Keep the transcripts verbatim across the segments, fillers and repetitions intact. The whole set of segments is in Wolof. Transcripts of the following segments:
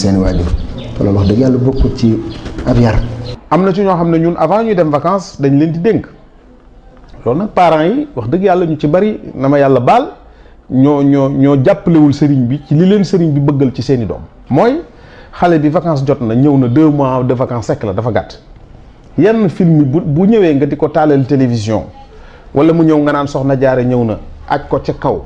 seen waajur te loolu wax dëgg yàlla bokkut ci ab yar. am na ci ñoo xam ne ñun avant ñuy dem vacances dañ leen di dénk loolu nag parents yi wax dëgg yàlla ñu ci bari na ma yàlla baal ñoo ñoo ñoo jàppalewul sëriñ bi ci li leen sëriñ bi bëggal ci seeni doom. mooy xale bi vacances jot na ñëw na deux mois de vacances sekk la dafa gàtt yenn film bu bu ñëwee nga di ko taalal télévision wala mu ñëw nga naan soxna jaare ñëw na aj ko ca kaw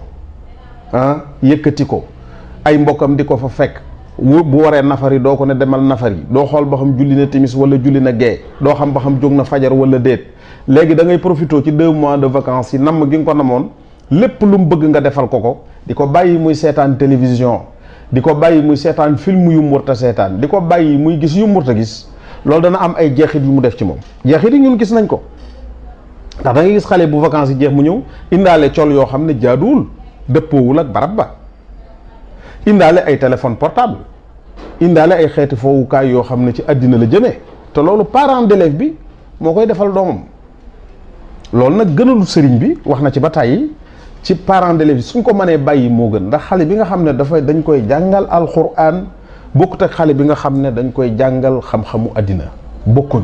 ah yëkkati ko ay mbokkam di ko fa fekk bu waree nafari doo ko ne demal nafari doo xool ba xam julli na timis wala julli na gee doo xam ba xam jóg na fajar wala déet léegi da ngay profité ci deux mois de vacances yi namm gi nga ko namoon lépp lu mu bëgg nga defal ko ko di ko bàyyi muy seetaan télévision di ko bàyyi muy seetaan film yu murta seetaan di ko bàyyi muy gis yu murta gis loolu dana am ay jeexit yu mu def ci moom jeexit yi ñun gis nañ ko ndax da ngay gis xale bu vacances yi jeex mu ñëw indaale col yoo xam ne jaaduwul dëppoowul ak barab ba indaale ay téléphone portable indaale ay xeeti foowukaay yoo xam ne ci àddina la jëmee te loolu parent d'élève bi moo koy defal doomam loolu nag gënalu sëriñ bi wax na ci ba tàyyi ci parent d'élève bi suñ ko mënee bàyyi moo gën ndax xale bi nga xam ne dafay dañ koy jàngal alxuraan bokkut ak xale bi nga xam ne dañ koy jàngal xam-xamu àddina bokkuñ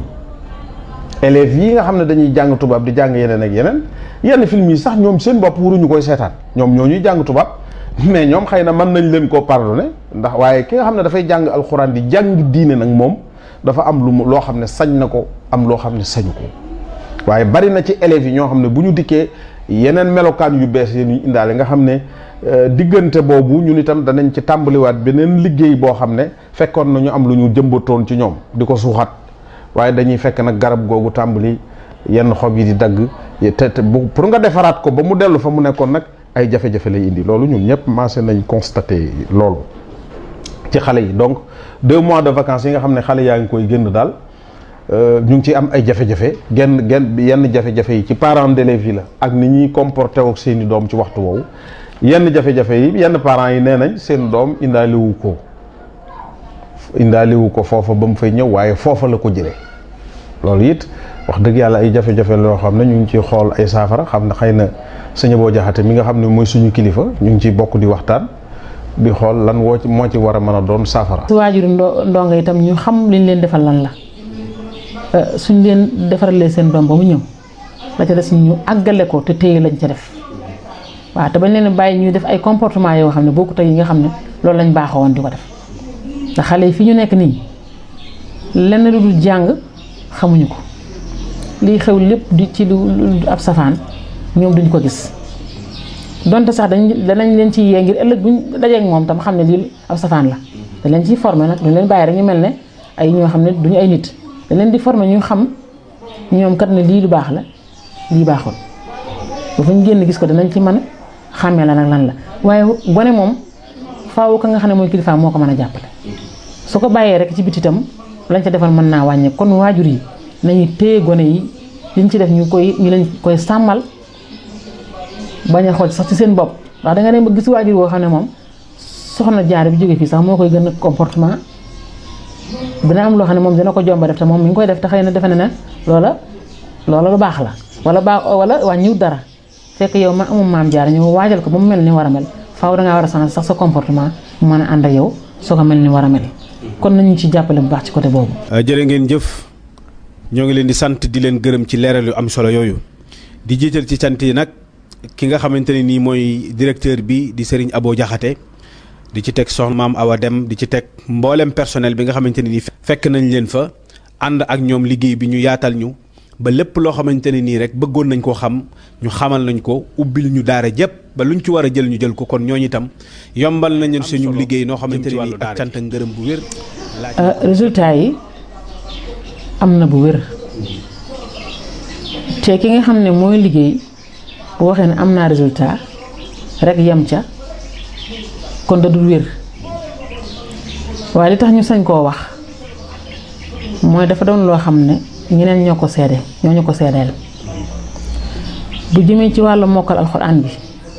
élèves yi nga xam ne dañuy jàng tubaab di jàng yeneen ak yeneen yenn film yi sax ñoom seen bopp waruñu koy seetaan ñoom ñoo ñuy jàng tubaab mais ñoom xëy na mën nañ leen koo pardonné ndax waaye ki nga xam ne dafay jàng alxuraan di jàng diine nag moom dafa am lu mu loo xam ne sañ na ko am loo xam ne sañu ko waaye bari na ci élèves yi ñoo xam ne bu ñu dikkee yeneen melokaan yu bees yi ñu indaale nga xam ne diggante boobu ñun itam danañ ci tàmbaliwaat beneen liggéey boo xam ne fekkoon na ñu am lu ñu jëmbatoon ci ñoom di ko suuxat waaye dañuy fekk nag garab googu tàmbali yenn xob yi di dagg te te pour nga defaraat ko ba mu dellu fa mu nekkoon nag ay jafe-jafe lay indi loolu ñun ñëpp maase nañ constaté loolu ci xale yi. donc deux mois de vacances yi nga xam ne xale yaa ngi koy génn daal ñu ngi ci am ay jafe-jafe genn genn yenn jafe-jafe yi ci parents d'élèves yi la ak ni ñuy comporté ak seeni doom ci waxtu woowu yenn jafe-jafe yi yenn parents yi nee nañ seen doom indaaliwu ko indaaliwu ko foofa ba mu fay ñëw waaye foofa la ko jëlee loolu it wax dëgg yàlla ay jafe-jafe loo xam ne ñu ngi ciy xool ay saafara xam ne xëy na sëñ boo jaxate mi nga xam ne mooy suñu kilifa ñu ngi ciy bokk di waxtaan di xool lan woo ci moo ci war a mën a doon saafara. su waajuru ndongo itam ñu xam liñ leen defal lan la suñ leen defaralee seen doom ba mu ñëw la ca des ñu àggale ko te téye lañ ca def waaw te bañ leen bàyyi ñuy def ay comportement yoo xam ne bokkut ak yi nga xam ne loolu lañ baaxoo woon di ko def ndax xale yi fi ñu nekk nii lenn lu dul jàng xamuñu ko lii xew lépp di ci lu ab safaan ñoom duñ ko gis donte sax dañ danañ leen ci yee ngir ëllëg buñ dajeek moom tam xam ne lii ab safaan la dañ leen ciy formé nag duñ leen bàyyi rek ñu mel ne ay ñoo xam ne duñu ay nit dañ leen di formé ñu xam ñoom kat ne lii lu baax la lii baaxul ba fu ñu génn gis ko danañ ci mën a xàmmee la nag lan la waaye gone moom faaw ka nga xam ne mooy kilifa moo ko mën a jàppale su ko bàyyee rek ci biti itam lañ ca defal mën naa wàññi kon waajur yi nañu téye gone yi liñ ci def ñu koy ñu leen koy sàmmal bañ a xool sax ci seen bopp ndax da nga dem ba gis waajur woo xam ne moom soxna jaar bi jóge fii sax moo koy gën a comportement dina am loo xam ne moom dina ko jomba def te moom mi ngi koy def te xëy na defe na ne loola loola lu baax la wala baax wala wàññiwut dara fekk yow ma amul maam jaar ñëw waajal ko ba mu mel ni war a mel faaw dangaa war a changer sax sa comportement mu mën a ànd ak yow soo ko mel ni war a mel kon nañu ci jàppale bu baax ci côté boobu. jërë ngeen jëf ñoo ngi leen di sant di leen gërëm ci leeral yu am solo yooyu di jiital ci sant yi nag ki nga xamante ne nii mooy directeur bi di Serigne Abo Diakhaté di ci teg soxna maam Awa Dem di ci teg mboolem personnel bi nga xamante ne nii fekk nañ leen fa ànd ak ñoom liggéey bi ñu yaatal ñu ba lépp loo xamante ne nii rek bëggoon nañ koo xam ñu xamal nañ ko ubbil ñu daara jëpp ba luñ ci war a jël ñu jël ko kon ñooñu itam yombal nañ leen suñu liggéey noo xamante ne nii ak cant ak ngërëm bu wér. résultat yi am na bu wér te ki nga xam ne mooy liggéey bu waxee ne am naa résultat rek yem ca kon da dul wér waaye li tax ñu sañ koo wax mooy dafa doon loo xam ne ñeneen ñoo ko seede ñoo ñu ko seedeel bu jëmee ci wàllu mokkal alxuraan bi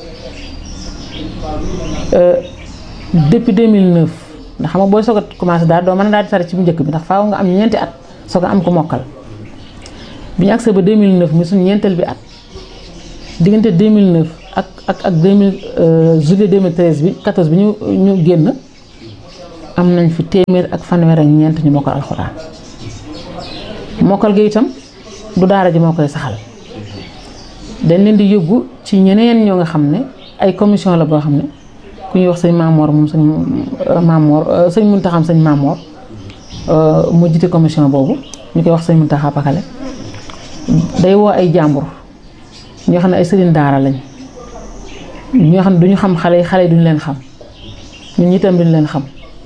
depuis deux mille neuf ndax xam nga booy soog a commencé daal doo mën a daal di sare ci bu njëkk bi ndax faaw nga am ñeenti at soog a am ko mokkal bi ñu agsee ba deux mille neuf mi suñu ñeenteel bi at diggante deux mille neuf ak ak ak deux mille juillet deux mille treize bi quatorze bi ñu ñu génn am nañ fi téeméer ak fanweer ak ñeent ñu mokkal alxuraan mokkal gi itam du daara ji moo koy saxal dañ leen di yóbbu ci ñeneen ñoo nga xam ne ay commission la boo xam ne ku ñuy wax sëñ Maamoor moom sëñ Maamoor sëñ Muntaxa sëñ Maamoor mu jiite commission boobu ñu koy wax sëñ Muntaxa Pakale day woo ay jàmbur ñoo xam ne ay sëriñ daara lañ ñoo xam ne duñu xam xale yi xale yi duñu leen xam ñun itam duñu leen xam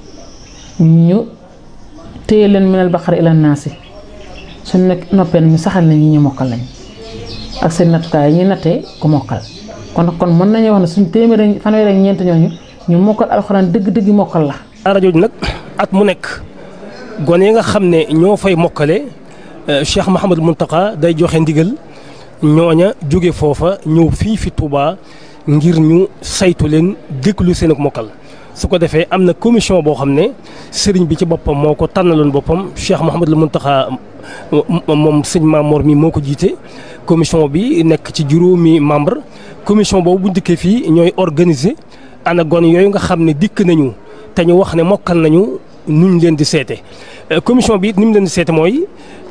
ñu téye leen minal baqara ila naasi suñ nekk noppee ñu saxal nañ ñi ñu mokkal lañ ak seen nattukaay yi ñuy nattee ku mokkal kon kon mën nañu wax ne suñ téeméer fanweer ak ñeent ñooñu ñu mokkal alxuraan dëgg-dëgg mokkal la. daara jooju nag at mu nekk gone yi nga xam ne ñoo fay mokkale Cheikh Mouhamadou Mountakha day joxe ndigal ñooña jóge foofa ñëw fii fi Touba ngir ñu saytu leen déglu seen ak mokkal. su ko defee am na commission boo xam ne sëriñ bi ci boppam moo ko tànnaloon boppam Cheikh Mouhamadou Mountakha moom sëñ Mamor mi moo ko jiite commission bi nekk ci juróomi membre commission boobu bu dikkee fii ñooy organiser ana gone yooyu nga xam ne dikk nañu te ñu wax ne mokkal nañu nuñ leen di seete commission bi it ni mu leen di seete mooy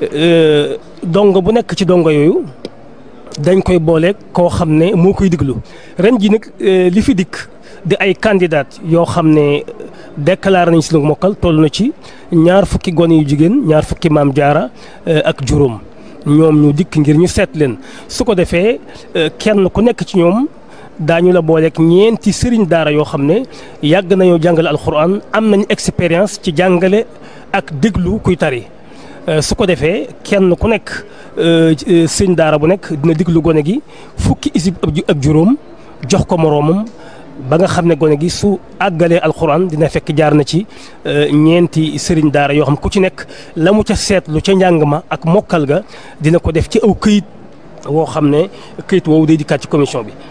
dongo bu nekk ci dongo yooyu dañ koy booleeg koo xam ne moo koy diglu ren ji nag li fi dikk di ay candidat yoo xam ne déclaré nañ si lu mokkal toll na ci ñaar fukki gone yu jigéen ñaar fukki maam jaara ak juróom ñoom ñu dikk ngir ñu seet leen su ko defee kenn ku nekk ci ñoom daañu la booleeg ñeenti sëriñ daara yoo xam ne yàgg nañoo jàngale alxuraan am nañ expérience ci jàngale ak déglu kuy tari su ko defee kenn ku nekk sëriñ daara bu nekk dina déglu gone gi fukki isib ak juróom jox ko moroomam ba nga xam ne gone gi su àggalee alxuraan dina fekk jaar na ci ñeenti sëriñ daara yoo xam ku ci nekk la mu ca seetlu ca njàng ma ak mokkal ga dina ko def ci aw këyit woo xam ne këyit woowu day dikkaat ci commission bi.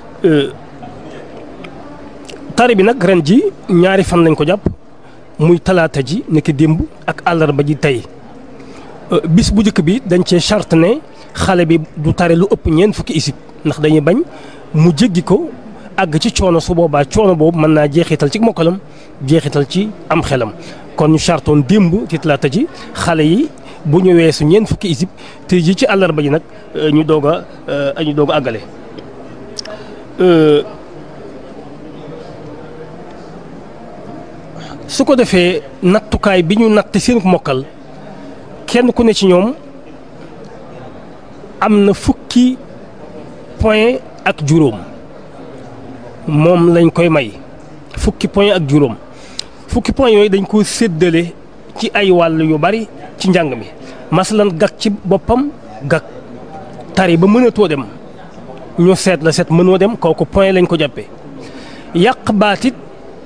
tari bi nag ren ji ñaari fan lañ ko jàpp muy talaata ji nekk démb ak àllarba ji tey bis bu njëkk bi dañ cee charte ne xale bi du tari lu ëpp ñeent fukki isib ndax dañuy bañ mu jéggi ko. àgg ci coono su boobaa coono boobu mën naa jeexital ci mokkalam jeexital ci am xelam kon ñu chartoon démb ci talaata ji xale yi bu ñu weesu ñeent fukki isib te ji ci àllarba ji nag ñu doog a ñu doog a àggale. su ko defee nattukaay bi ñu natt seen mokkal kenn ku ne ci ñoom am na fukki point ak juróom. moom lañ koy may fukki point ak juróom fukki point yooyu dañ ko séddale ci ay wàll yu bari ci njàng mi masalan gag ci boppam gag tari ba mënatoo dem ñu seet la seet mënoo dem kooku point lañ ko jàppee yàq baatit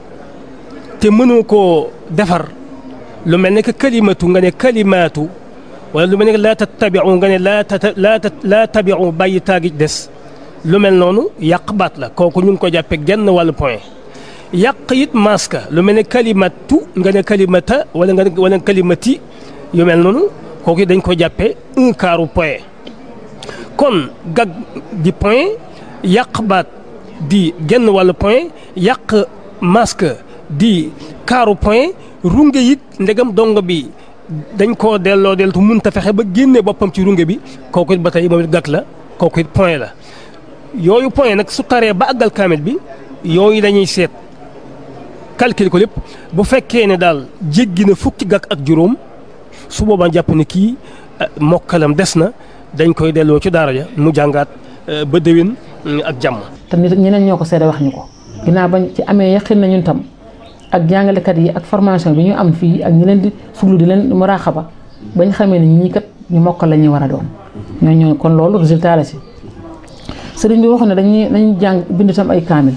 te mënoo koo defar lu mel ne que kalimatu nga ne kalimaatu wala lu mel ne que laa tattabiu nga ne laa tata laa tabiu bàyyi taagi des lu mel noonu yàq baat la kooku ñu ngi ko jàppee genn wàllu point yàq it maska lu mel ne kalimatu nga ne kalimata wala nga ne wala kalimati yu mel noonu kooku dañ ko jàppee un quart point kon gag di point yàq baat di genn wàllu point yàq maska di quart point runge it ndegam dongo bi dañ koo delloo deltu mënta fexe ba génne boppam ci runge bi kooku it ba tey moom it gag la kooku it point la. yooyu point nag su taree ba àggal kaamil bi yooyu dañuy seet calcul ko lépp bu fekkee ne daal jéggi na fukki gàkk ak juróom su boobaa jàpp ne kii mokkalam des na dañ koy delloo ci daara ja mu jàngaat ba déwén ak jàmm. te nit ñeneen ñoo ko seede wax ñu ko ginnaaw bañ ci amee yaqin na ñun tam ak jàngalekat yi ak formation bi ñu am fii ak ñi leen di fuglu di leen muraaxaba bañ xamee ne ñii kat ñu mokkal la ñuy war a doon ñoo ñoo kon loolu résultat la si. sëriñ bi waxoon ne dañuy dañuy jàng bind tam ay kaamil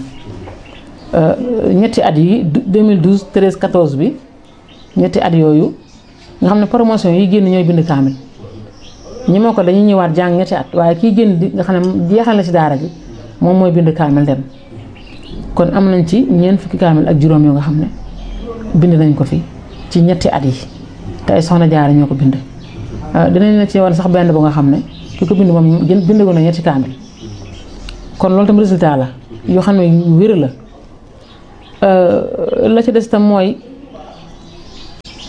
ñetti at yi deux mille douze treize quatorze bi ñetti at yooyu nga xam ne promotion yi génn ñooy bind kaamil ñi moo ko dañuy ñëwaat jàng ñetti at waaye kii génn di nga xam ne jeexal na ci daara ji moom mooy bind kaamil dem kon am nañ ci ñeent fukki kaamil ak juróom yoo nga xam ne bind nañ ko fi ci ñetti at yi te ay soxna jaara ñoo ko bind dinañ la ci war sax benn bu nga xam ne ki ko bind moom gën bind ko na ñetti kaamil kon loolu tam résultat la yoo xam ne yu wér la la ci des tam mooy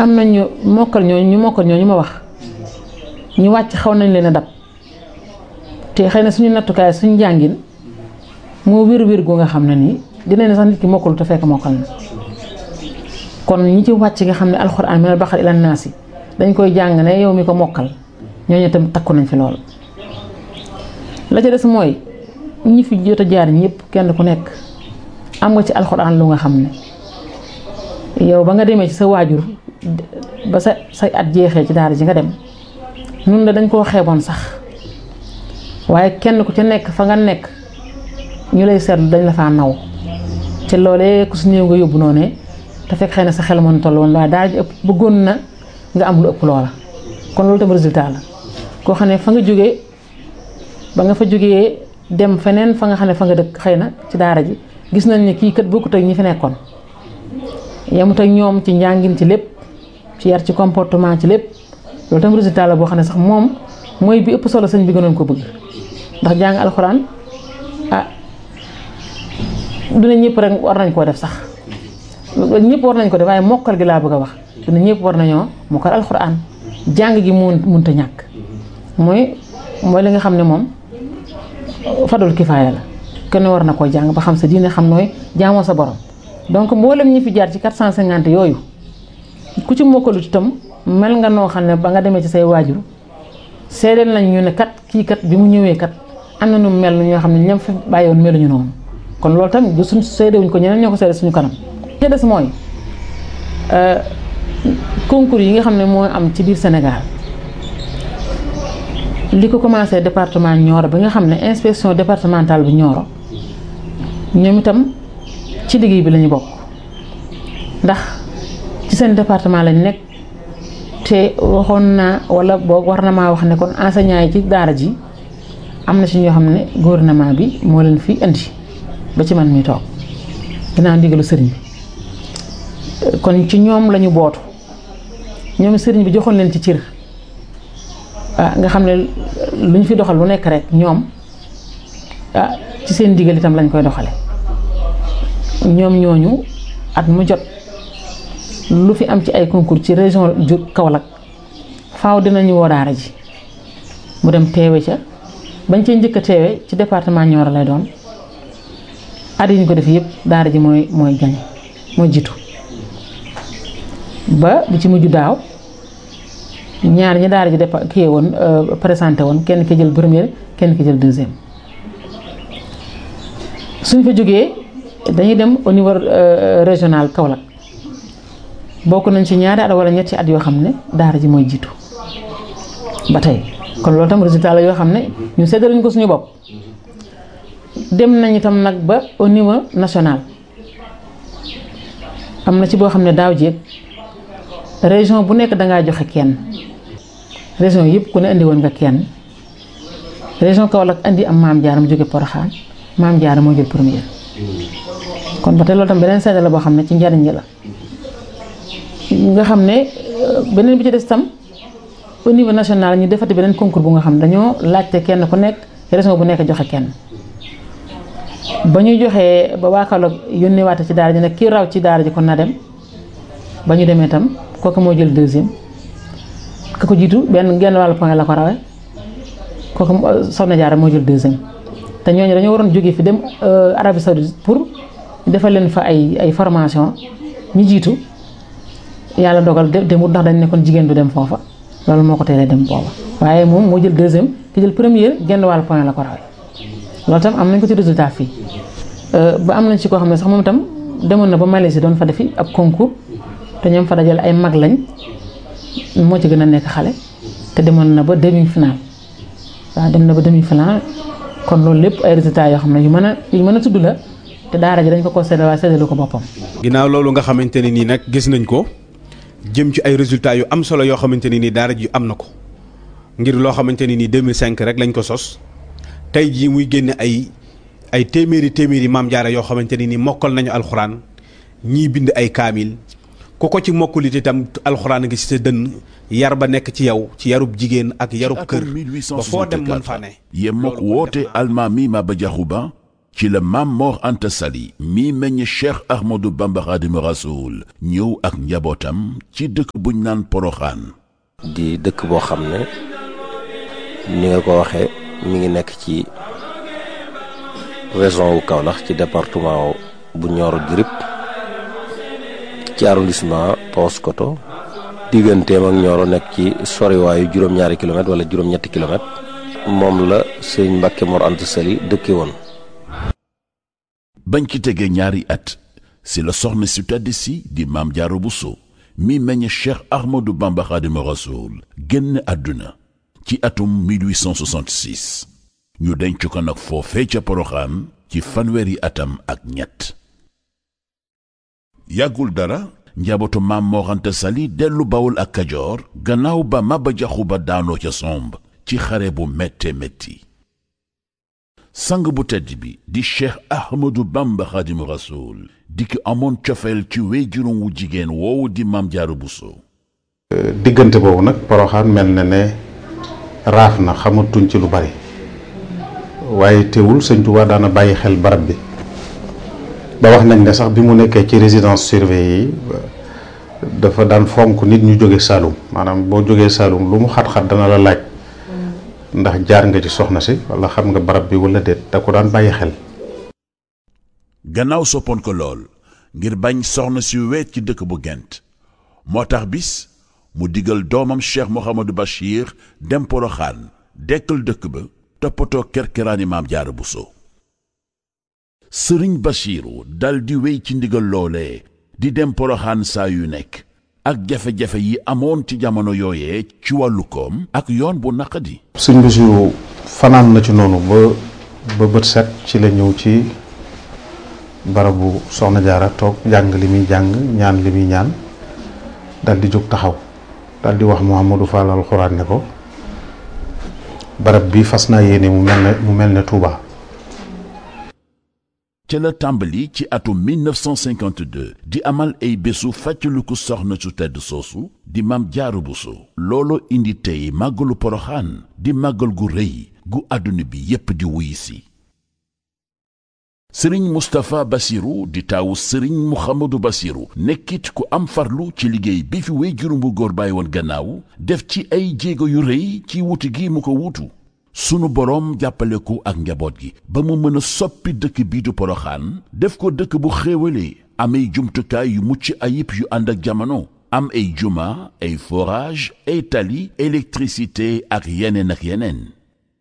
am nañu mokkal ñooñu ñu mokkal ñooñu ma wax ñu wàcc xaw nañ leen a dab te xëy na suñu nattukaay suñu njàngin moo wér wér gu nga xam ne nii dina ne sax nit ki mokkalu te fekk mokkal na kon ñi ci wàcc nga xam ne alxuraan minal baqara ila naasi dañ koy jàng ne yow mi ko mokkal ñooñu itam takku nañ fi lool. la ca des mooy ñi fi jot a jaar ñëpp kenn ku nekk am nga ci alxuraan lu nga xam ne yow ba nga demee ci sa waajur ba sa say at jeexee ci daara ji nga dem ñun de dañ koo xeeboon sax waaye kenn ku ca nekk fa nga nekk ñu lay seetlu dañ la faa naw te loolee ku su néew nga yóbbu noonu te fekk xëy na sa xel mën toll woon waaye daara ji ëpp bëggoon na nga am lu ëpp loola kon loolu tam résultat la koo xam ne fa nga jógee ba nga fa jógee dem feneen fa nga xam ne fa nga dëkk xëy na ci daara ji gis nañ ne kii kat bokkut ak ñi fi nekkoon yemut ak ñoom ci njàngin ci lépp ci yar ci comportement ci lépp loolu tam résultat la boo xam ne sax moom mooy bi ëpp solo sëñ bi gënoon ko bëgg ndax jàng alxuraan ah du ne ñëpp rek war nañ koo def sax ñëpp war nañ ko def waaye mokkal gi laa bëgg a wax du ne ñëpp war nañoo mokkal alxuraan jàng gi mun munta ñàkk mooy mooy li nga xam ne moom fadul kifaaya la kenn war na koo jàng ba xam sa diine xam nooy jaamoo sa borom donc mboolem ñi fi jaar ci quatre cent cinquante yooyu ku ci mokkalut itam mel nga noo xam ne ba nga demee ci say waajur seedeel nañ ñu ne kat kii kat bi mu ñëwee kat am na nu mel ñoo xam ne ñoom fi bàyyiwoon meluñu noonu kon loolu tamit du suñ seedewuñ ko ñeneen ñoo ko seede suñu kanam. te des mooy concours yi nga xam ne moo am ci biir Sénégal li ko commencé département Nioro bi nga xam ne inspection départementale bu Nioro ñoom itam ci liggéey bi la ñu bokk ndax ci seen département lañ nekk te waxoon naa wala boog war na maa wax ne kon enseignants yi ci daara ji am na ci ñoo xam ne gouvernement bi moo leen fi indi ba ci man mi toog ginnaaw ndigalu sëriñ bi kon ci ñoom lañu bootu ñoom sëriñ bi joxoon leen ci cër ah nga xam ne lu ñu fi doxal lu nekk rek ñoom ah ci seen ndigal itam lañ koy doxale ñoom ñooñu at mu jot lu fi am ci ay concours ci région ju Kaolack faaw dinañu woo daara ji mu dem teewe ca bañ cee njëkk a teewe ci département Nioro lay doon at yi ñu ko def yëpp daara ji mooy mooy gañ mooy jiitu ba bi ci mujj daaw ñaar ñi daara ji dépa kii woon présenté woon kenn ki jël première kenn ki jël deuxième suñ fa jógee dañuy dem au niveau régional Kaolack bokk nañ ci ñaari at wala ñetti at yoo xam ne daara ji mooy jiitu ba tey kon loolu tam résultat la yoo xam ne ñu séddale ko suñu bopp dem nañ itam nag ba au niveau national am na ci boo xam ne daaw jéeg région bu nekk dangaa joxe kenn région yëpp ku ne indi woon nga kenn région Kaolack indi am Maam Jaara mu jóge Porokhane Maam Jaara moo jël première kon ba tey loolu tam beneen seede la boo xam ne ci njariñ la nga xam ne beneen bi ci des tam au niveau national ñu defati beneen concours bu nga xam dañoo laajte kenn ku nekk région bu nekk joxe kenn ba ñu joxee ba waa Kaolack yónnee waate ci daara ji nag kii raw ci daara ji kon na dem ba ñu demee tam kooku moo jël deuxième ka ko jiitu benn genn wàllu point la ko rawee kooku Soxna Jaara moo jël deuxième te ñooñu dañoo waroon jógee fi dem Arabie Saoudite pour defal leen fa ay ay formation ñi jiitu yàlla dogal demut ndax dañ ne kon jigéen du dem foofa loolu moo ko teelee dem booba waaye moom moo jël deuxième ki jël première genn wàllu point la ko rawee loolu tam am nañ ko ci résultat fii ba am nañ ci koo xam ne sax moom itam demoon na ba Malaisie doon fa defi ab concours te ñoom fa dajale ay mag lañ moo ci gën a nekk xale te demoon na ba demi final waaw dem na ba demi final kon loolu lépp ay résultats yoo xam ne yu mën a yu mën a tudd la te daara ji dañ ko ko séddale waaye séddalu ko boppam. ginnaaw loolu nga xamante ne nii nag gis nañ ko jëm ci ay résultats yu am solo yoo xamante ne nii daara ji am na ko ngir loo xamante ne nii deux mille cinq rek lañ ko sos tey jii muy génne ay ay téeméeri téeméeri Maam Jaara yoo xamante ne nii mokkal nañu alxuraan ñii bind ay kaamil. ku ko ci mokkulit itam alxuraan ngi ci sa dënn yar ba nekk ci yow ci yarub jigéen ak yarub kër ba foo dem mën fa ne yem mook woote almaami Maba Diakhou Ba ci la Maam Mor Anta Sali mi meññ Cheikh Ahmadou Bamba Xaadimu Rasuul ñëw ak njabootam ci dëkk buñ naan Poroxaan. di dëkk boo xam ne ni nga ko waxee mi ngi nekk ci région wu Kaolack ci département bu Nioro du Rip ci arrondissement Paoskoto digganteem ak Nioro nekk ci soriwaayu juróom-ñaari kilomètres wala juróom-ñetti kilomètres moom la sëñ Mbàkke Mor Anta Sali dëkke woon. bañ ci tegee ñaari at si la soxna si tedd si di Maam Jaara Buso mi meññ Cheikh Ahmadou Bamba Xaadimu Rasuul génn àdduna ci atum mille huit cent soixante-six ñu denc ko nag foofee ca Poroxaan ci fanweeri atam ak ñett. yàggul dara njabootu Maam Mor Anta Sali dellu Bawol ak Kajoor gannaaw ba Maba Jaxu Ba daanoo ca somb ci xare bu métte métti. sang bu tedd bi di Cheikh Ahmadou Bamba Xaadimu Rasuul di ki amoon cofeel ci wéyjuróom wu jigéen woowu di Maam Jaara Buso. diggante boobu nag Poroxaan mel na ne raaf na xamatuñ ci lu bari waaye teewul sëñ Tuubaa daana bàyyi xel barab bi ba wax nañ ne sax bi mu nekkee ci résidence surveillée yi dafa daan fonk nit ñu jóge Saalum maanaam boo jógee Saalum lu mu xat-xat dana la laaj ndax jaar nga ci soxna si wala xam nga barab bi wala déet da ko daan bàyyi xel. gannaaw soppoon ko lool ngir bañ soxna si weet ci dëkk bu Gent moo tax bis mu digal doomam Cheikh Mouhamadou Bachir dem Poroxaan dekkal dëkk ba toppatoo kerkeraani Maam Jaara Buso. sëriñ Bachiru dal di wéy ci ndigal loolee di dem Poroxaan saa yu nekk ak jafe-jafe yi amoon ci jamono yooyee ci wàllu koom ak yoon bu naqadi. sëñ Bachiru fanaan na ci noonu ba ba bët set ci la ñëw ci barabu soxna Jaara toog jàng li muy jàng ñaan li muy ñaan dal di jóg taxaw dal di wax Mouhamadou Fall alxuraan ne ko barab bi fas naa yéene mu mel ne mu mel ne Touba. ca la tàmbali ci atum mille neuf cent cinquante-deux di amal ay bésu fàttaliku soxna su tedd soosu di Maam Jaara Buso. looloo indi tey màggalu Poroxaan di màggal gu rëy gu àdduna bi yépp di wuy si. sëriñ Moustapha Bassirou di taawu sëriñ Mouhamadou Bassirou nekkit ku am farlu ci liggéey bi fi wéyjuram bu góor bàyyi woon gannaaw def ci ay jéego yu rëy ci wuti gi mu ko wuutu. sunu boroom jàppale ko ak njaboot gi ba mu mën a soppi dëkk bii du Poroxaan def ko dëkk bu xéewalee am ay jumtukaay yu mucc ayib yu ànd ak jamono am ay juma ay forage ay tali électricité ak yeneen ak yeneen.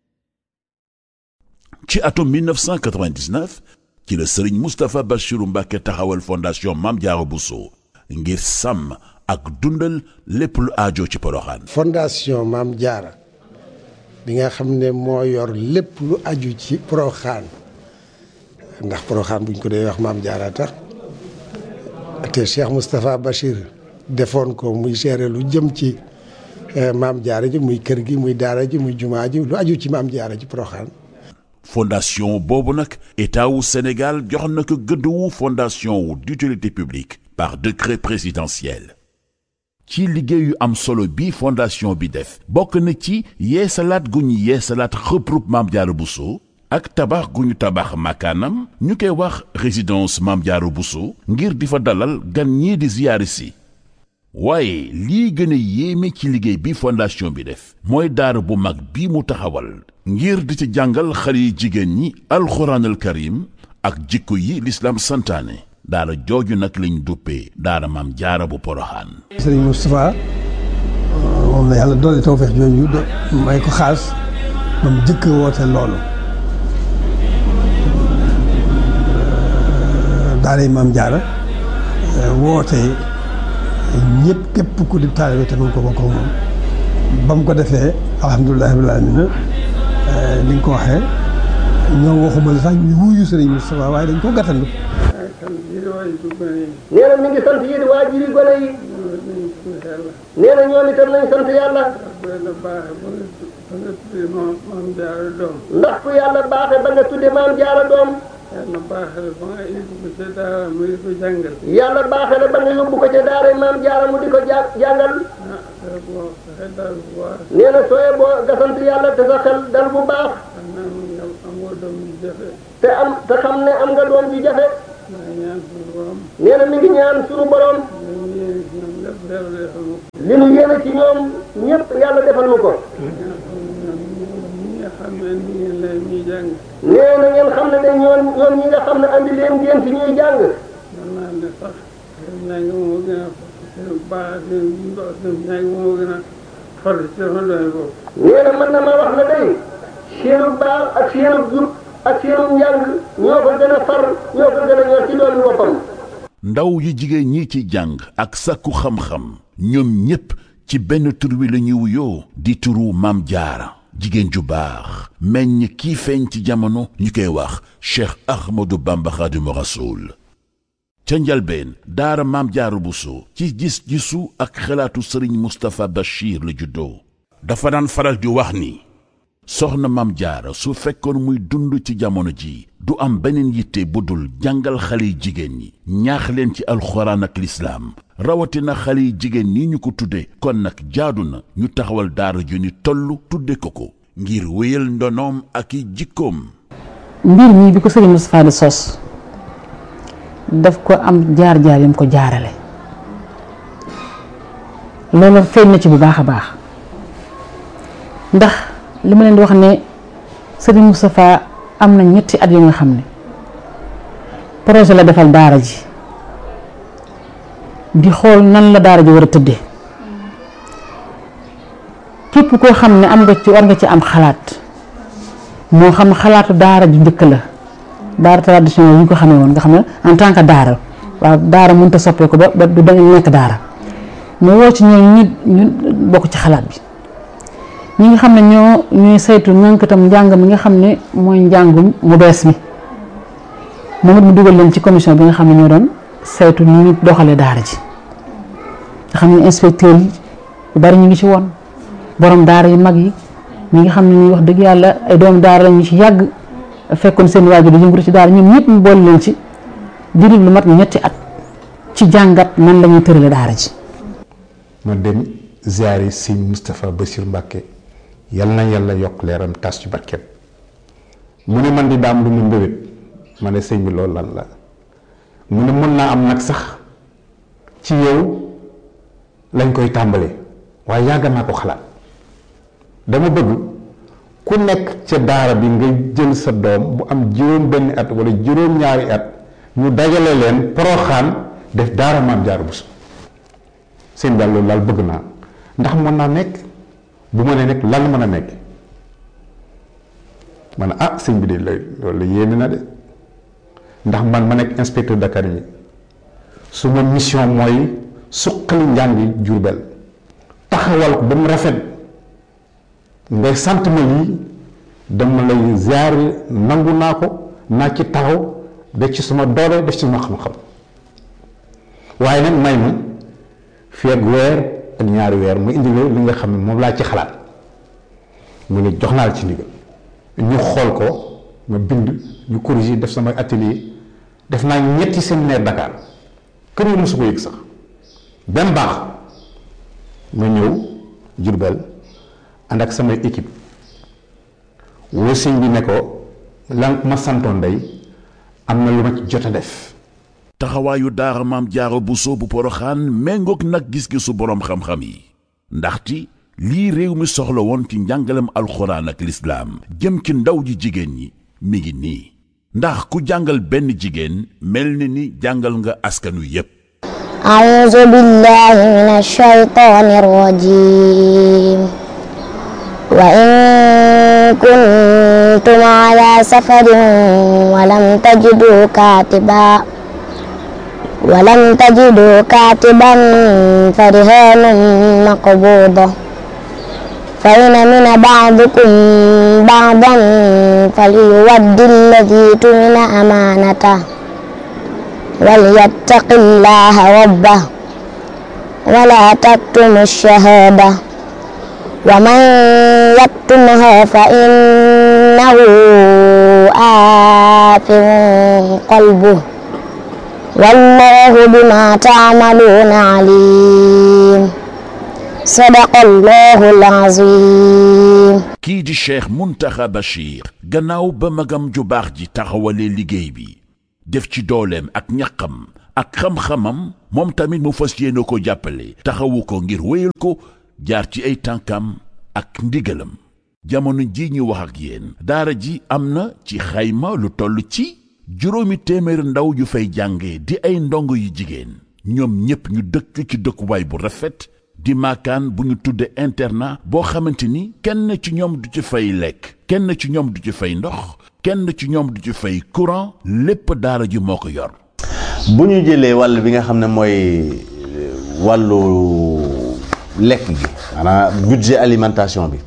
ci atum mille neuf cent quatre-vingt-dix-neuf ci la sëriñ Moustapha Bassirou Mbacké taxawal fondation Maam Jaara Buso ngir sàmm ak dundal lépp lu aajo ci Poroxaan. fondation Maam Jaara bi nga xam ne moo yor lépp lu aju ci Poroxaan ndax Poroxaan buñ ko dee wax Maam Jaara tax te Cheikh Moustapha Bachir defoon ko muy gérer lu jëm ci Maam Jaara ji muy kër gi muy daara ji muy jumaa ji lu aju ci Maam Jaara ci Poroxaan. fondation boobu nag état wu Sénégal jox na ko gëdd wu fondation wu d'utilité publique par décret présidentiel. ci liggéey yu am solo bi fondation bi def bokk na ci yeesalaat gu ñu yeesalaat xëprub Maam Jaara Buso ak tabax gu ñu tabax makaanam ñu koy wax résidence Maam Jaara Buso ngir di fa dalal gan ñii di ziyaari si. waaye lii gën a yéeme ci liggéey bi fondation bi def mooy daara bu mag bi mu taxawal ngir di ci jàngal xale yi jigéen ñi alxuraanal karim ak jikko yi lislaam santaane. daara jooju nag lañ duppee daara Maam Jaara bu Poroxaan. sëriñ Moustapha moom la yàlla doole tawfeex jooju may ko xaas ba mu jëkk woote loolu daara Maam Jaara woote ñëpp képp ku di taalibe te mën ko bokk moom ba mu ko defee alhamdulilah rabbil aalamiina ni nga ko waxee ñoo waxuma la sax ñu wuyu sëriñ Moustapha waaye dañ ko gàttandu. nee na mi ngi sant yéen waajur yi gone yi nee na ñoom itam nañ sant yàlla ndax ku yàlla baaxe ba nga tudde Maam Jaara doom yàlla baaxe la ba nga yóbbu ko ca daara mu di ko jàngal yàlla baaxe la ba nga yóbbu ko ca daara Maam Jaara mu di ko jàngal nee na sooye boo nga sant yàlla te sa xel dal bu baax te am te xam ne am nga doom ji jafe nee na mi ngi ñaan suñu borom li nu yéene ci ñoom ñëpp yàlla defal nu ko nee na ngeen xam ne de ñoom ñoom ñi nga xam ne andi leen ngeen fi ñuy jàng nee na mën na ma wax na day seenu baax ak seenu jub ak seenu njàng ñoo ko gën a far ñoo ko gën a ñor ci doon boppam. ndaw yu jigéen ñi ci jàng ak sàkku xam-xam ñoom ñépp ci benn tur wi la ñuy wuyoo di turu Maam Jaara jigéen ju baax meññ kii feeñ ci jamono ñu koy wax Cheikh Ahmadou Bamba Khadimu Rasoul ca njalbeen daara Maam Jaara Buso ci gis-gisu ak xalaatu sëriñ Moustapha Bachir la juddoo dafa daan faral di wax ni soxna Maam Jaara su fekkoon muy dund ci jamono ji du am beneen yitte bu dul jàngal xale yi jigéen ñi ñaax leen ci alxuraan ak lislaam rawatina xale yi jigéen ñi ñu ko tudde kon nag jaadu na ñu taxawal daara ju ni toll tudde ko ko ngir wéyal ndonoom ak i jikkoom. mbir mi bi ko sëriñ Moustapha di sos daf ko am jaar-jaar yam ko jaarale loolu feeñ na ci bu baax a baax ndax li ma leen di wax ne sëriñ Moustapha am na ñetti at yu nga xam ne projet la defal daara ji di xool nan la daara ji war a tëddee képp koo xam ne am nga ci war nga ci am xalaat moo xam xalaatu daara ju njëkk la daara traditionnel yi ñu ko xamee woon nga xam ne en tant que daara waaw daara mënut a soppeeku ba ba du da nekk daara mu woo ci ñoom ñi ñu bokk ci xalaat bi ñi nga xam ne ñoo ñuy saytu ñànk itam njàng mi nga xam ne mooy njàngum mu bees mi moom it mu dugal leen ci commission bi nga xam ne ñoo doon saytu ni ñu doxalee daara ji nga xam ne inspecteur yi yu bari ñu ngi ci woon borom daara yu mag yi ñi nga xam ne ñuy wax dëgg yàlla ay doomu daara la ñu ci yàgg fekkoon seen waajur di yëngatu ci daara ñoom ñëpp mu boole leen ci diiru lu mat ñetti at ci jàngat nan la ñuy tërale daara ji. ma dem ziyaari sëñ Moustapha Bassirou Mbacké yal na yàlla yokk leeram tas ci barkeem mu ne man di daam lu mu mbébét ma ne sëñ bi loolu lan la mu ne mën naa am nag sax ci yow lañ koy tàmbalee waaye yàgg naa ko xalaat dama bëgg ku nekk ca daara bi nga jël sa doom bu am juróom benn at wala juróom ñaari at ñu dajale leen Poroxaan def daara Maam Jaara Buso seen daal loolu daal bëgg naa ndax mën naa nekk bu ma nee nekk lan mën a nekk ma ne ah sëñ bi de loolu yéeme na de ndax man ma nekk inspecteur d'académie su ma mission mooy suqali njàngi Jurbel taxawal ko ba mu rafet ngay sant ma lii dama lay ziar nangu naa ko naa ci taxaw def ci suma doole def ci suma xam-xam waaye nag may ma fii ak weer ak ñaari weer mu indi li nga xam ne moom laa ci xalaat mu ne jox naa la ci ndigal ñu xool ko ma bind ñu corriger def sama atelier def naa ñetti séminaire Dakar kër yi mosu ko yëg sax benn baax ma ñëw Jurbel ànd ak samay équipe woo sëñ bi ne ko lan ma santoon day am na lu ma ci jot a def. taxawaayu daara Maam Jaara Buso bu Poroxaan méngoog nag gis-gisu boroom xam-xam yi ndaxte lii réew mi soxla woon ci njàngalem alxuraan ak lislaam jëm ci ndaw ji jigéen ñi mi ngi nii ndax ku jàngal benn jigéen mel ni ni jàngal nga askanu yépp. a'uuzu billaahi mina shaytaani rajiim wa in kuntum ala safarin wa lam tajidu kaatiban ولم تجدوا كاتبا فرهان مقبوضة فإن من بعضكم بعضا فليؤد الذي تؤمن أمانته وليتق الله ربه ولا تكتموا الشهادة ومن يكتمها فإنه آثم قلبه والله بما تعملون عليم sadaqallahul azim. kii di Cheikh Mountakha Bachir gannaaw ba magam ju baax ji taxawalee liggéey bi def ci dooleem ak ñaqam ak xam-xamam moom tamit mu fas yéene ko jàppale taxawu ko ngir wéyal ko jaar ci ay tànkam ak ndigalam. jamono ji ñu wax ak yéen daara ji am na ci xayma lu toll ci juróomi téeméeri ndaw yu fay jànge di ay ndongo yu jigéen ñoom ñépp ñu dëkk ci dëkkuwaay bu rafet di maakaan bu ñu tudde internat boo xamante ni kenn ci ñoom du ci fay lekk kenn ci ñoom du ci fay ndox kenn ci ñoom du ci fay courant lépp daara ji moo ko yor. bu ñu jëlee wàll bi nga xam ne mooy wàllu lekk gi maanaam budget alimentation bi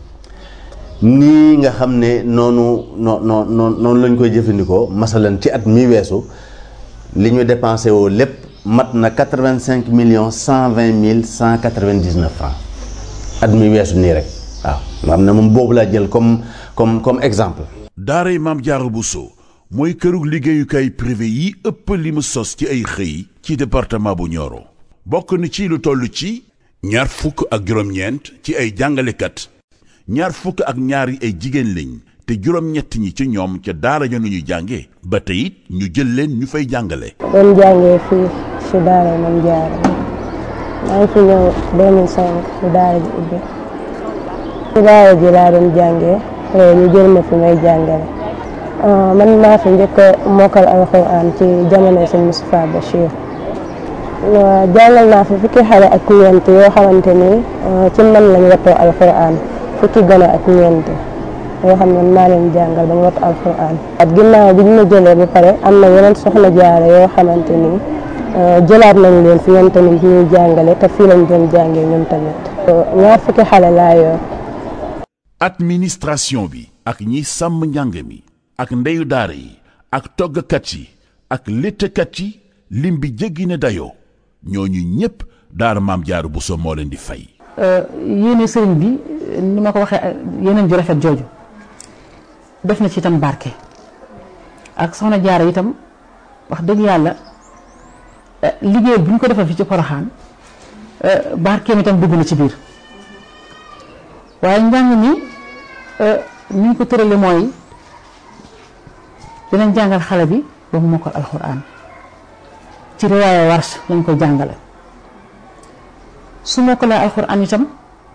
nii nga xam ne noonu noo noo noonu lañ koy jëfandikoo masalan ci at mi weesu li ñu dépensé woo lépp mat na quatre-vingt-cinq millions cent vingt mille cent quatre-vingt-dix-neuf francs at mi weesu nii rek waaw nga xam ne moom boobu laa jël comme comme comme exemple. daaray Maam Jaara Buso mooy kërug liggéeyukaay privé yi ëpp li mu sos ci ay xëy ci département bu Nioro bokk na ci lu toll ci ñaar fukk ak juróom-ñeent ci ay jàngalekat ñaar fukk ak ñaar yi ay jigéen lañ te juróom-ñett ñi ci ñoom ca daara ja nu ñu jànge ba tey it ñu jël leen ñu fay jàngale. doon jàngee fii ci daara Maam Jaara maa ngi fi ñëw deux mille cinq ci daara ji ubbi ci daara ji laa doon jàngee ñu jël ma fi may jàngale man maa fi njëkk a mokkal alxuraan ci jamono sëñ Moustapha Bachir jàngal naa fi fukki xale ak ñeent yoo xamante ni ci man lañ wattoo alxuraan fukki gone ak ñeent yoo xam ne maa leen jàngal ba ñu wattu alxuraan at ginnaaw bi ñu ma jëlee ba pare am na yeneen soxna jaare yoo xamante ni jëlaat nañ leen fi ñoom tamit ñuy jàngale te fii lañ doon jàngee ñoom tamit ñaar fukki xale laa yor. administration bi ak ñi sàmm njàng mi ak ndeyu daara yi ak toggkat yi ak léttkat yi lim bi jéggi na dayoo ñooñu ñëpp daara Maam Jaara Buso moo leen di fay. yéene sëriñ bi ni ma ko waxee yeneen ju rafet jooju def na ci itam barke ak soxna Jaara itam wax dëgg yàlla liggéey bu ñu ko defal fi ci Poroxaan barkeem itam dugg na ci biir waaye njàng mi ni ñu ko tërale mooy dinañ jàngal xale bi ba mu mokkal alxuraan ci riwaaya Warsh lañ koy jàngale su mokkalee alxuraan itam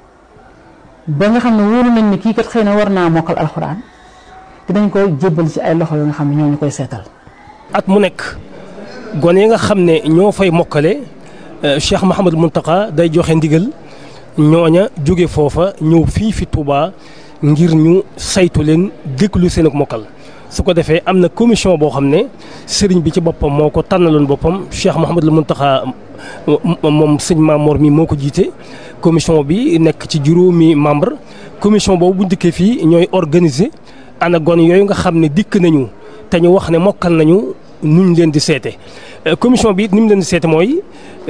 ba nga xam ne wóolu nañ ne kii kat xëy na war naa mokkal alxuraan dinañ koy jébbal ci ay loxo yoo nga xam ne ñoo ñu koy seetal. at mu nekk gone yi nga xam ne ñoo fay mokkale Cheikh Mouhamadou Mountakha day joxe ndigal ñooña jóge foofa ñëw fii fi Touba ngir ñu saytu leen déglu seen ak mokkal su ko defee am na commission boo xam ne sëriñ bi ci boppam moo ko tànnaloon boppam Cheikh Mouhamadou Mountakha moom sëñ Mamour mi moo ko jiite commission bi nekk ci juróomi membre commission boobu bu dikkee fii ñooy organiser ana gone yooyu nga xam ne dikk nañu te ñu wax ne mokkal nañu nuñ leen di seete commission bi ni mu leen di seete mooy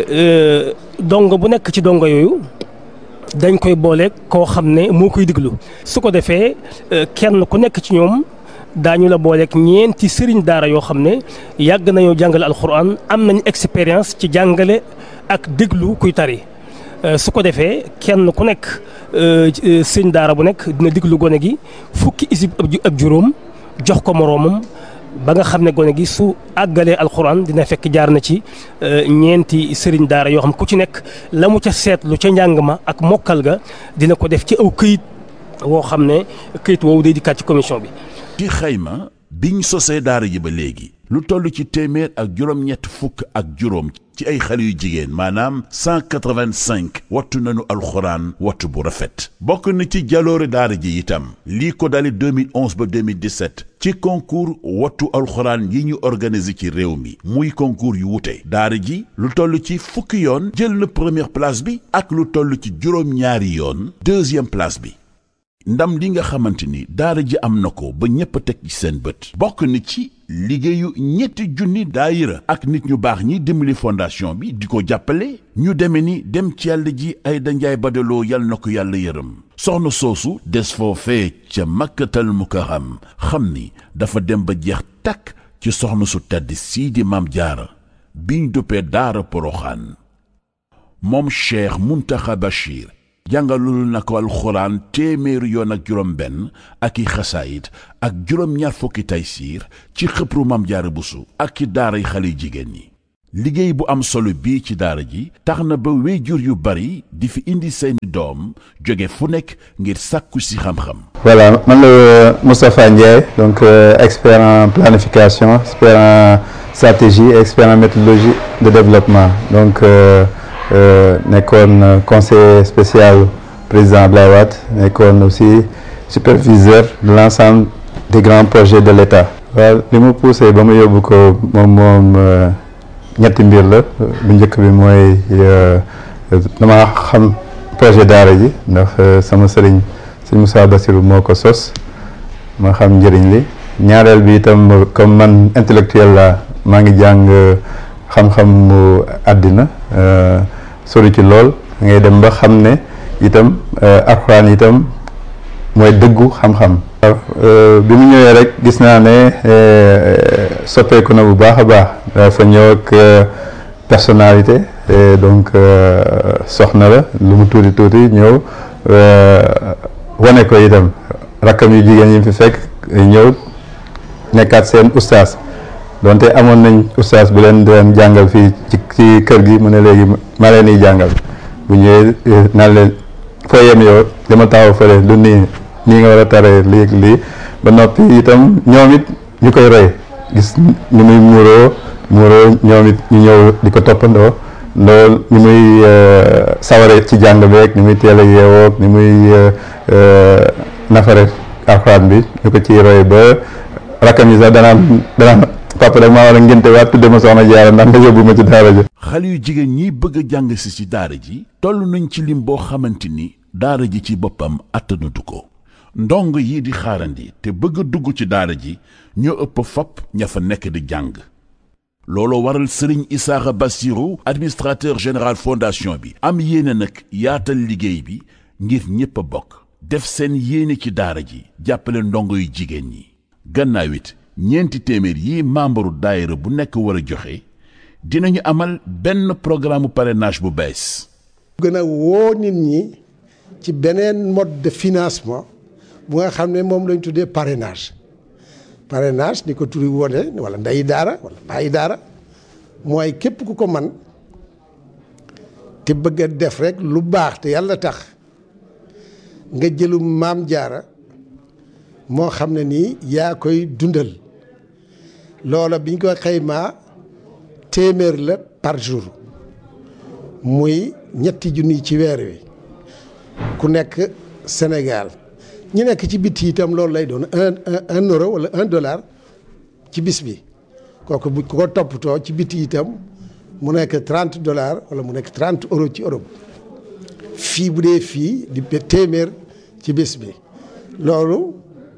dongo bu nekk ci dongo yooyu dañ koy boole koo xam ne moo koy diglu su ko defee kenn ku nekk ci ñoom daañu la booleeg ñeenti sëriñ daara yoo xam ne yàgg nañoo jàngale alxuraan am nañu expérience ci jàngale ak déglu kuy tari su ko defee kenn ku nekk sëriñ daara bu nekk dina déglu gone gi fukki isib ak juróom jox ko moroomam ba nga xam ne gone gi su àggalee alxuraan dina fekk jaar na ci ñeenti sëriñ daara yoo xam ku ci nekk la mu ca seetlu ca njàng ma ak mokkal ga dina ko def ci aw këyit woo xam ne këyit woowu day dikkaat ci commission bi. ci xayma biñ sosee daara ji ba léegi lu toll ci téeméer ak juróom-ñett fukk ak juróom ci ay xale yu jigéen maanaam cent quatre-vingt-cinq wattu nañu alxuraan wattu bu rafet bokk na ci jaloore daara ji itam lii ko dali deux mille onze ba deux mille dix-sept ci concours wattu alxuraan yi ñu organiser ci réew mi muy concours yu wute daara ji lu toll ci fukki yoon jël na première place bi ak lu toll ci juróom-ñaari yoon deuxième place bi ndam li nga xamante ni daara ji am na ko ba ñépp a teg ci seen bët bokk na ci liggéeyu ñetti junni daayira ak nit ñu baax ñi dimbali fondation bi di ko jàppale ñu deme ni dem ci yàlla ji ay danjaay badaloo yal na ko yàlla yërëm soxna soosu des foofee ca makkatal mukarram xam ni dafa dem ba jeex takk ci soxna su tedd sii di Maam Jaara biñ duppee daara Poroxaan moom Cheikh Mountakha Bachir jàngalul na ko alxuraan téeméeri yoon ak juróom benn ak i xasaayit ak juróom ñaar fukki taysiir ci xëpru Maam Jaara Buso ak ci daaray xale jigéen ñi. liggéey bu am solo bii ci daara ji tax na ba waajur yu bari di fi indi seeni doom jóge fu nekk ngir sàkku si xam-xam. Voilà, man la Moustapha Ndiaye, donc euh, expert en planification, expert en stratégie, expert en méthodologie de développement. Donc euh, euh, nekkoon conseiller spécial président Abdoulaye Wade, nekkoon aussi superviseur de l'ensemble des grands projets de l'État. waaw li mu poussé ba mu yóbbu ko moom moom ñetti mbir la bu njëkk bi mooy dama xam projet daara ji ndax sama sëriñ sëñ Moussa Bassirou moo ko sos ma xam njëriñ li ñaareel bi itam comme man intellectuel la maa ngi jàng xam-xam mu àddina sori ci lool ngay dem ba xam ne itam alxuraan itam mooy dëggu xam-xam. bi mu ñëwee rek gis naa ne soppeeku na bu baax a baax dafa ñëw ak personnalité donc soxna la lu mu tuuti tuuti ñëw wane ko itam rakkam yu jigéen yi fi fekk ñëw nekkaat seen ustaas donte amoon nañ ustaas bu leen doon jàngal fii ci ci kër gi mu ne léegi ma leen di jàngal bu ñëwee naan leen foo yem yow dama taxaw fële lu nii nii nga war a taree lii lii ba noppi itam ñoom it ñu koy roy gis ni muy muuroo muuroo ñoom it ñu ñëw di ko toppandoo loolu ni muy saware ci jàng beeg ni muy teel a yeewoo ni muy nafare alxuraan bi ñu ko ciy roy ba rakkam yi sax danaan danaan papa rek maa war a ngénte waat tudde ma soxna Jaara ndax nga yóbbu ma ci daara ji. xale yu jigéen ñi bëgg a jàng si ci daara ji toll nañ ci lim boo xamante ni daara ji ci boppam attanatu ko. ndong yi di xaarandi te bëgg a dugg ci daara ji ñoo ëpp fopp ña fa nekk di jàng looloo waral sëriñ Isaaxa Bassirou administrateur général fondation bi am yéene nag yaatal liggéey bi ngir ñépp a bokk def seen yéene ci daara ji jàppale ndongo yu jigéen ñi gannaaw it ñeenti téeméer yi membre daayira bu nekk war a joxe dinañu amal benn programme parrainage bu bees. gën a woo nit ñi ci beneen mode de financement bu nga xam ne moom lañ tuddee parrainage parrainage ni ko turi wone wala ndeyi daara wala bàyyi daara mooy képp ku ko man te bëgg a def rek lu baax te yàlla tax nga jëlum maam jaara moo xam ne nii yaa koy dundal loola biñ ko xaymaa téeméer la par jour muy ñetti junni ci weer wi ku nekk Sénégal ñi nekk ci bitti itam loolu lay doon un un euro wala un dollar ci bis bi kooku bu ko toppatoo ci bitti itam mu nekk trente dollars wala mu nekk trente euros ci Europe fii bu dee fii di téeméer ci bis bi loolu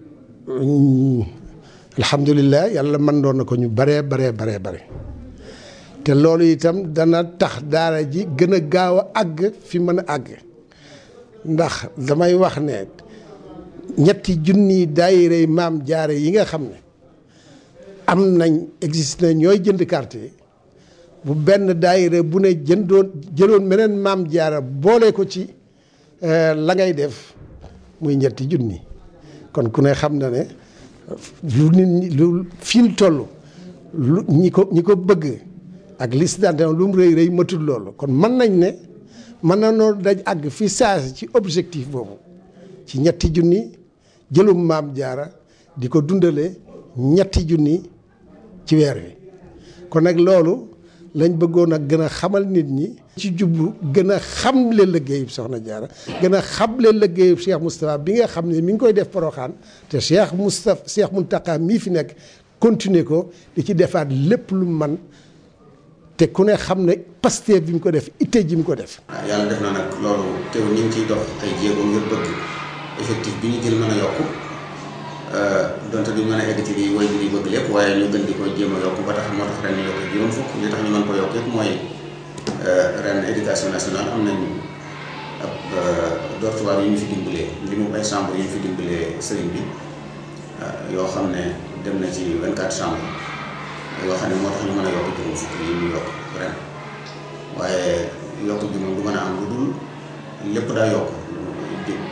alhamdulilah yàlla mën doon na ko ñu baree baree baree bare te loolu itam dana tax daara ji gën a gaaw a àgg fi mën a àgg ndax damay wax ne ñetti junni daayira maam jaare yi nga xam ne am nañ existe na ñooy jënd carte yi bu benn daayira bu ne jëndoon jëloon meneen maam jaara boole ko ci la ngay def muy ñetti junni kon ku ne xam na ne lu nit ñi lu fi mu toll lu ñi ko ñi ko bëgg ak liste d'adhésion lu mu rëy rëy matul loolu kon mën nañ ne mën na noo daj àgg fi saasi ci objectif boobu ci ñetti junni jëlum maam jaara di ko dundale ñetti junni ci weer wi kon nag loolu lañ bëggoon a gën a xamal nit ñi ci jublu gën a xamle liggéeyub soxna jaara gën a xamle liggéeyub Cheikh Moustapha bi nga xam ne mi ngi koy def Porokhane te Cheikh Moustapha Cheikh Mountakha mii fi nekk continuer ko di ci defaat lépp lu man te ku ne xam ne Pastef bi mu ko def itte ji mu ko def. waaw yàlla def na nag loolu teew ñu ngi ciy dox ay jéego ngir bëgg effectif bi ñu jël mën a yokku donte duñ mën a egg ci lii woy bi bëgg lépp waaye ñu gën di ko jéem a yokku ba tax moo tax ren ñu yokk juróom fukk li tax ñu mën ko yokk yëpp mooy ren éducation nationale am nañ ab dortoir yu ñu fi dimbalee li mu ay chambre yu ñu fi dimbalee sëriñ bi yoo xam ne dem na ci vingt-quatre chambres yoo xam ne moo tax ñu mën a yokk juróom fukk yi ñu yokk ren waaye yokk bi moom du mën a am lu dul lépp daa yokk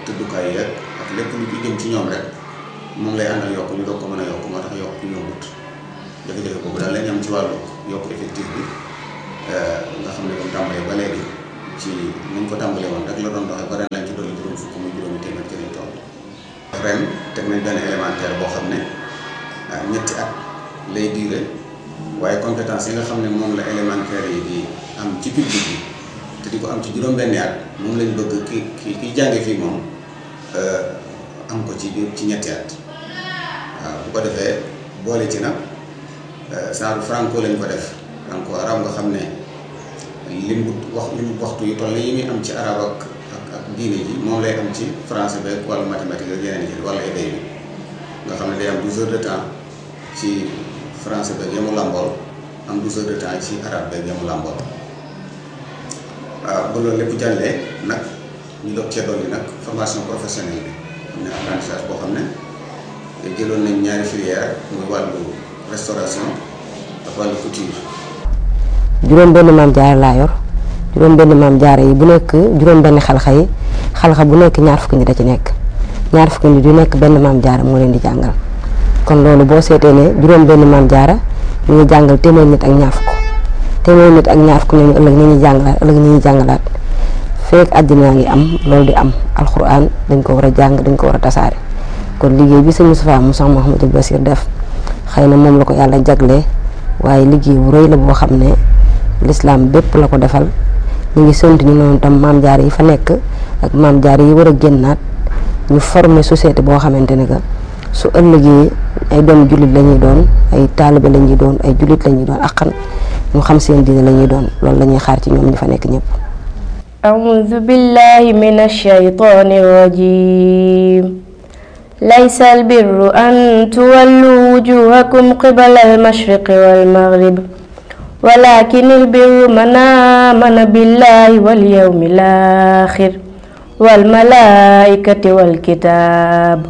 tëddukaay yeeg ak lépp lu ci jëm ci ñoom rek moom lay àndal yokk ñu doog ko mën a yokk moo tax yokk ñu yombut jafe-jafe boobu daal lañ am ci wàllu yokk effectif bi nga xam ne doon tàmbalee ba léegi ci ni ñu ko tàmbalee woon rek la doon doxee ba ren lañ ci dolli juróom fukk muy juróomi téeméer ci lañ toll. ren teg nañ benn élémentaire boo xam ne ñetti at lay diire waaye compétence yi nga xam ne moom la élémentaire yi di am ci public bi te di ko am ci juróom-benni at moom lañ bëgg ki ki kiy jànge fii moom am ko ci ci ñetti at waaw bu ko defee boole ci nag genre franco lañ ko def franco arab nga xam ne lim bu wax lim waxtu yu toll yi muy am ci arab ak ak ak diine ji moom lay am ci français beeg wàllu mathématique ak yeneen yi wala éday bi nga xam ne day am douze heures de temps ci français beeg yamu làmbool am douze heures de temps ci arabe beeg yamu làmbool waaw ba loolu lépp jàllee nag ñu doog cee dolli nag formation professionnelle bi am na apprentissage boo xam ne jëloon nañ ñaari filière muy wàllu restauration ak wàllu couture. juróom benn maam jaara laa yor juróom benn maam jaara yi bu nekk juróom benn xalxa yi xalxa bu nekk ñaar fukki nit da ci nekk ñaar fukki nit yu nekk benn maam jaara moo leen di jàngal kon loolu boo seetee ne juróom benn maam jaara ñu ngi jàngal téeméer nit ak ñaar fukk téeméer nit ak ñaar fukk ñooñu ëllëg ni ñuy jàngalaat ëllëg ni ñuy jàngalaat feek àddina ngi am loolu di am alxuraan dañ ko war a jàng dañ ko war a tasaare kon liggéey bi sëñ Moustapha mu Cheikh Mouhamadou Bassir def xëy na moom la ko yàlla jaglee waaye liggéey bu rëy la boo xam ne l'islam bépp la ko defal ñu ngi sant ñu noonu tam maam jaar yi fa nekk ak maam jaar yi war a génnaat ñu former société boo xamante ne que su ëllëgee ay doom jullit la ñuy doon ay taalibe la ñuy doon ay jullit la ñuy doon akkan ñu xam seen diine la ñuy doon loolu la ñuy xaar ci ñoom ñu fa nekk ñëpp. أعوذ بالله من الشيطان الرجيم ليس البر أن تولوا وجوهكم قبل المشرق والمغرب ولكن البر من آمن بالله واليوم الآخر والملائكة والكتاب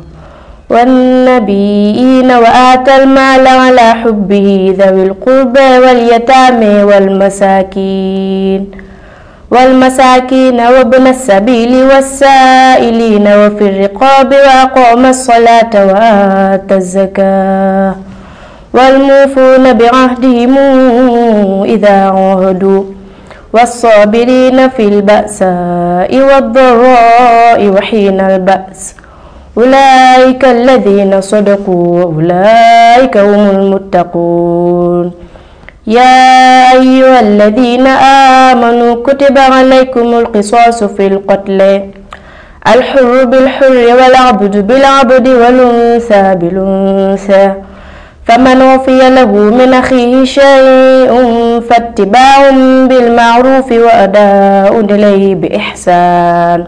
والنبيين وآتى المال على حبه ذوي القربى واليتامى والمساكين والمساكين وابن السبيل والسائلين وفي الرقاب وأقام الصلاة وآتى الزكاة والموفون بعهدهم إذا عاهدوا والصابرين في البأساء والضراء وحين البأس أولئك الذين صدقوا وأولئك هم المتقون يا أيها الذين آمنوا كتب عليكم القصاص في القتل الحر بالحر والعبد بالعبد والأنثى بالأنثى فمن عفي له من أخيه شيء فاتباع بالمعروف وأداء إليه بإحسان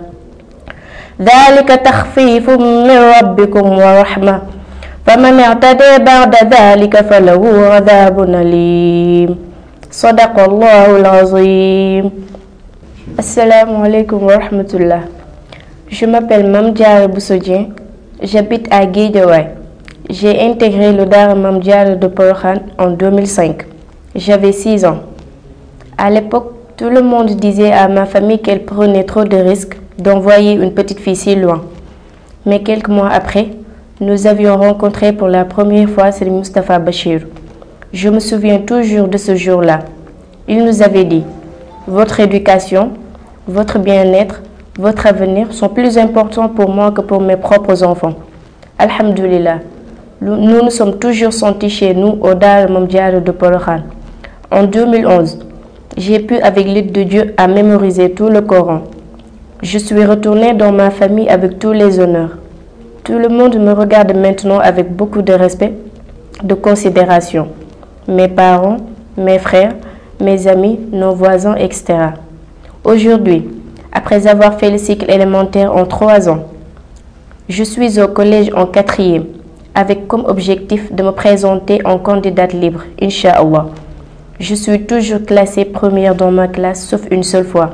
ذلك تخفيف من ربكم ورحمة فمن اعتدى بعد ذلك فله عذاب أليم صدق الله العظيم. Assalamu alaikum wa rahmatullah. Je m'appelle Mame Diarra Bousso Dieng, j'habite à Guédiawaye. J'ai intégré le Daara Mame Diarra de Porokhane en deux mille cinq. J'avais six ans. À l'époque, tout le monde disait à ma famille qu'elle prenait trop de risques d'envoyer une petite fille si loin. Mais quelques mois après, nous avions rencontré pour la première fois Serigne Moustapha Bachir. Je me souviens toujours de ce jour-là. Il nous avait dit « Votre éducation, votre bien-être, votre avenir sont plus importants pour moi que pour mes propres enfants. » Alhamdulillah, nous nous sommes toujours sentis chez nous au Daara Mame Diarra de Porokhane. En deux mille onze, j'ai pu avec l'aide de Dieu à mémoriser tout le Coran. Je suis retournée dans ma famille avec tous les honneurs. Tout le monde me regarde maintenant avec beaucoup de respect, de considération. Mes parents, mes frères, mes amis, nos voisins, et cetera. Aujourd'hui, après avoir fait le cycle élémentaire en trois ans, je suis au collège en quatrième, avec comme objectif de me présenter en candidate libre, Inch'Allah. Je suis toujours classée première dans ma classe, sauf une seule fois.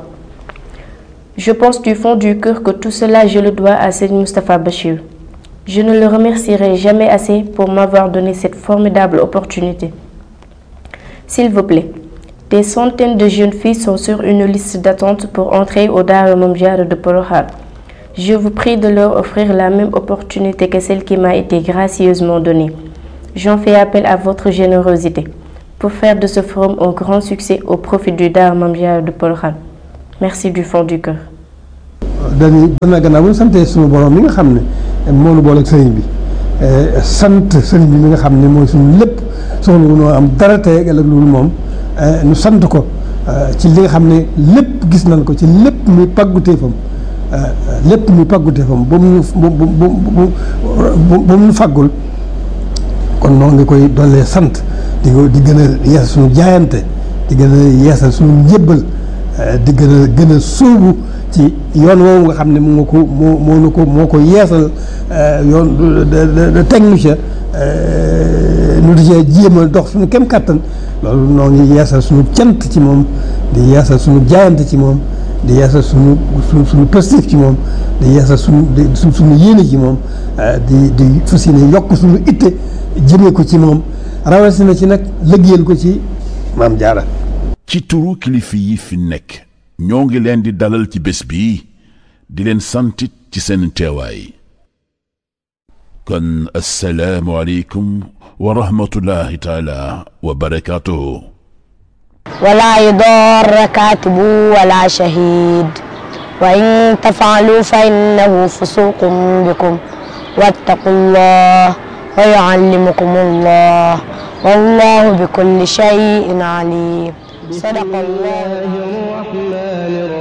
Je pense du fond du cœur que tout cela, je le dois à Serigne Moustapha Bachir. Je ne le remercierai jamais assez pour m'avoir donné cette formidable opportunité. S'il vous plaît, des centaines de jeunes filles sont sur une liste d'attente pour entrer au Daara Mame Diarra de Porokhane. Je vous prie de leur offrir la même opportunité que celle qui m'a été gracieusement donnée. J'en fais appel à votre générosité pour faire de ce forum un grand succès au profit du Daara Mame Diarra de Porokhane. Merci du fond du cœur. dañuy gannaaw gannaaw bu ñu santee suñu borom mi nga xam ne moo ñu boole ak sëriñ bi sant sëriñ bi mi nga xam ne mooy suñu lépp soxla wu noo am dara tey ak ëllëg loolu moom ñu sant ko ci li nga xam ne lépp gis nañ ko ci lépp muy pàgguteefam lépp muy pàgguteefam ba mu ñu ba mu ñu fàggul kon noo ngi koy dollee sant di ko di gën a yeesal suñu jaayante di gën a yeesal suñu njébbal di gën a gën a sóobu ci yoon woowu nga xam ne moo ko moo moo nu ko moo ko yeesal yoon de technicien nu di cee jéem a dox suñu kem kàttan loolu noo ngi yeesal suñu cant ci moom di yeesal suñu jaayante ci moom di yeesal suñu suñu suñu positif ci moom di yeesal suñu di suñu yéene ci moom di di fas yéene yokk suñu itte jëmee ko ci moom rawatina ci nag liggéeyal ko ci Maam Jaara. ci turu kilifa yi fi nekk ñoo ngi leen di dalal ci bés bi di leen santit ci seen teewaay kon assalaamu aleykum wa rahmatullahi taala wa barakaatuhu. ولا يضار كاتب ولا شهيد وإن تفعلوا فإنه فسوق بكم واتقوا الله ويعلمكم الله والله بكل شيء عليم. صدق الله الرحمن الرحيم.